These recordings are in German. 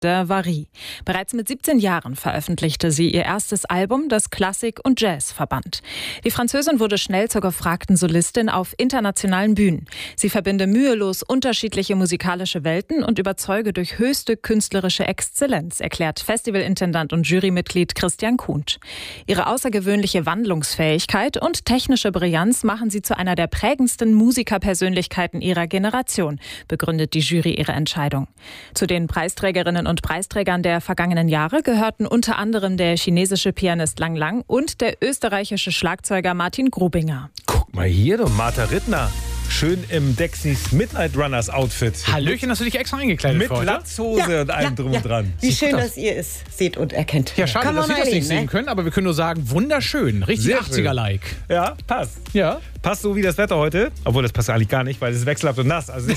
de Varie. Bereits mit 17 Jahren veröffentlichte sie ihr erstes Album, das Klassik und Jazz verband. Die Französin wurde schnell zur gefragten Solistin auf internationalen Bühnen. Sie verbinde mühelos unterschiedliche musikalische Welten und überzeuge durch höchste künstlerische Exzellenz, erklärt Festivalintendant und Jurymitglied Christian Kuhnt. Ihre außergewöhnliche Wandlungsfähigkeit und technische Brillanz machen sie zu einer der prägendsten Musikerpersönlichkeiten ihrer Generation, begründet die Jury ihre Entscheidung. Zu den Preisträgerinnen und Preisträgern der vergangenen Jahre gehörten unter anderem der chinesische Pianist Lang Lang und der österreichische Schlagzeuger Martin Grubinger. Guck mal hier, du Martha Rittner. Schön im Dexys Midnight Runners Outfit. Hallöchen, hast du dich extra eingekleidet Mit für heute? Latzhose und allem drum und dran. Wie schön, dass ihr es seht und erkennt. Ja, schade, dass wir das nicht sehen können, aber wir können nur sagen, wunderschön. Richtig Sehr 80er-like. Ja, passt. Ja. Passt so wie das Wetter heute. Obwohl, das passt eigentlich gar nicht, weil es ist wechselhaft und nass. Also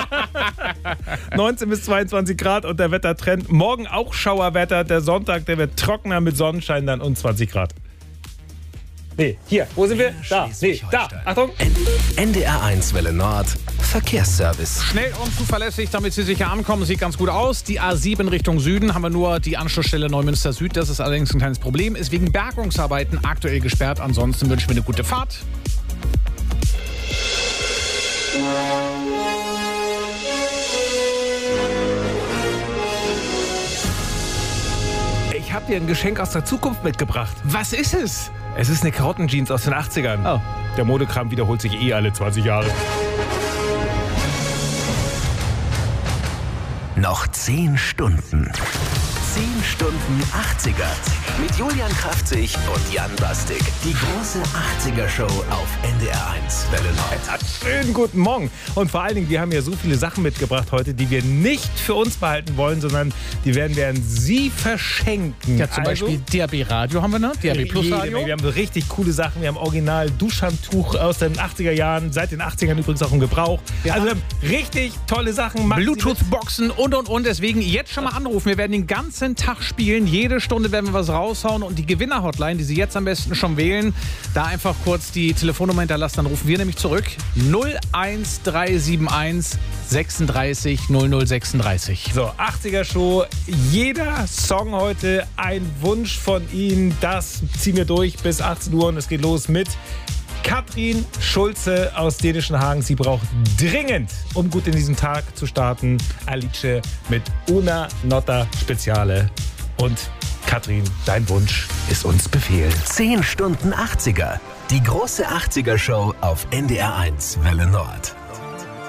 19 bis 22 Grad und der Wettertrend. Morgen auch Schauerwetter. Der Sonntag, der wird trockener mit Sonnenschein dann und 20 Grad. Nee, hier, wo sind wir? Da, nee, da, Achtung. NDR1 Welle Nord, Verkehrsservice. Schnell und zuverlässig, damit Sie sicher ankommen. Sieht ganz gut aus. Die A7 Richtung Süden haben wir nur die Anschlussstelle Neumünster Süd. Das ist allerdings ein kleines Problem. Ist wegen Bergungsarbeiten aktuell gesperrt. Ansonsten wünschen wir eine gute Fahrt. Ich habe dir ein Geschenk aus der Zukunft mitgebracht. Was ist es? Es ist eine Karottenjeans aus den 80ern. Oh. Der Modekram wiederholt sich alle 20 Jahre. Noch 10 Stunden. 10 Stunden 80er. Mit Julian Kraftzig und Jan Bastik. Die große 80er-Show auf NDR1 Welle Nord. Schönen guten Morgen. Und vor allen Dingen, wir haben ja so viele Sachen mitgebracht heute, die wir nicht für uns behalten wollen, sondern die werden wir an Sie verschenken. Ja, zum Beispiel DAB Radio haben wir, ne? DAB Plus Radio. Wir haben so richtig coole Sachen. Wir haben original Duschhandtuch aus den 80er Jahren, seit den 80ern übrigens auch im Gebrauch. Ja. Also wir haben richtig tolle Sachen. Bluetooth-Boxen und. Deswegen jetzt schon mal anrufen. Wir werden den ganzen Tag spielen. Jede Stunde werden wir was raushauen. Und die Gewinner-Hotline, die Sie jetzt am besten schon wählen, da einfach kurz die Telefonnummer hinterlassen. Dann rufen wir nämlich zurück. 01371 36 0036. So, 80er Show. Jeder Song heute ein Wunsch von Ihnen. Das ziehen wir durch bis 18 Uhr und es geht los mit Katrin Schulze aus Dänischen Hagen. Sie braucht dringend, um gut in diesen Tag zu starten, Alice mit Una Nota Speziale. Und Katrin, dein Wunsch ist uns Befehl. 10 Stunden 80er. Die große 80er-Show auf NDR1 Welle Nord.